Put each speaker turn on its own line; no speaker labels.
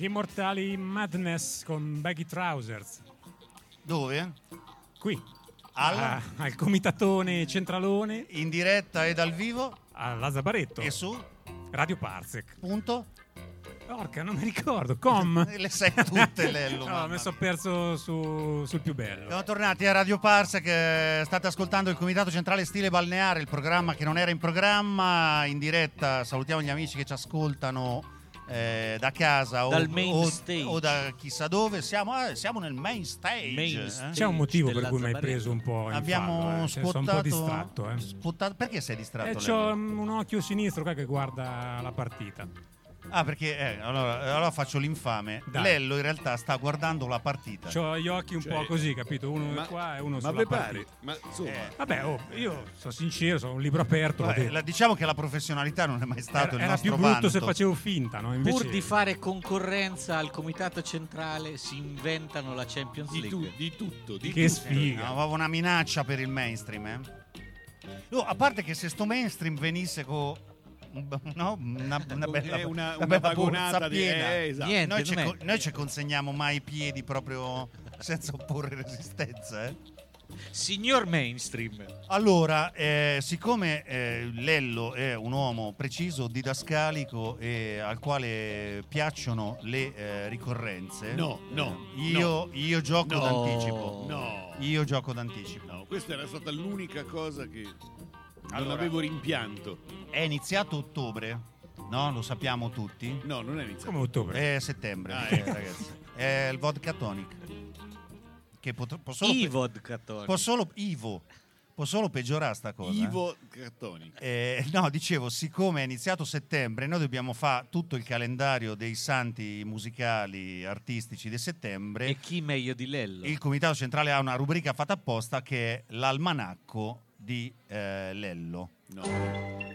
Gli Immortali Madness con Baggy Trousers.
Dove?
Qui.
Al
Comitatone Centralone.
In diretta e dal vivo.
Alla Zabaretto.
E su?
Radio Parsec.
Punto?
Porca, non mi ricordo. Com.
Le sai tutte, Lello.
No, mi sono perso sul più bello.
Siamo tornati a Radio Parsec, state ascoltando il Comitato Centrale Stile Balneare, il programma che non era in programma, in diretta. Salutiamo gli amici che ci ascoltano da casa
dal main stage
o da chissà dove. Siamo nel main stage.
C'è un motivo per cui mi hai
Zabaretto.
preso un po' in
Abbiamo
fallo, sono un po' distratto.
spottato. Perché sei distratto?
C'ho
Lello?
un occhio sinistro qua che guarda la partita.
Ah, perché allora faccio l'infame.
Dai.
Lello in realtà sta guardando la partita.
C'ho gli occhi un po' così, capito? Uno qua e uno
Ma
sulla
vi
partita.
pare? Ma insomma,
Vabbè, io sono sincero, sono un libro aperto.
Diciamo che la professionalità non è mai stato il
era
nostro
più brutto
vanto.
se facevo finta, no? Invece...
Pur di fare concorrenza al Comitato Centrale si inventano la Champions League.
di tutto.
Che sfiga.
No, aveva una minaccia per il mainstream, No, a parte che se sto mainstream venisse con una bella,
una
bella
vagonata
borsa
di
piena.
esatto.
Niente,
Noi ci consegniamo mai i piedi proprio senza opporre resistenza,
Signor Mainstream.
Allora, siccome Lello è un uomo preciso, didascalico e al quale piacciono le ricorrenze, io gioco d'anticipo.
No.
Io gioco d'anticipo.
No, questa era stata l'unica cosa che non
Allora.
avevo rimpianto.
È iniziato ottobre, no? Lo sappiamo tutti.
No, non è iniziato.
Come ottobre?
È settembre,
Ah,
ragazzi. È il vodka tonic. Che può solo
Vodka Tonic.
può solo peggiorare sta cosa.
Ivo Cattonic.
No, dicevo, siccome è iniziato settembre, noi dobbiamo fare tutto il calendario dei santi musicali artistici di settembre.
E chi meglio di Lello?
Il Comitato Centrale ha una rubrica fatta apposta che è l'almanacco di Lello.
No.